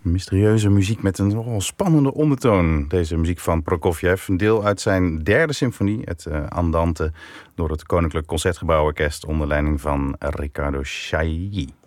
Mysterieuze muziek met een nogal spannende ondertoon. Deze muziek van Prokofjev, een deel uit zijn derde symfonie, het Andante, door het Koninklijk Concertgebouworkest onder leiding van Riccardo Chailly.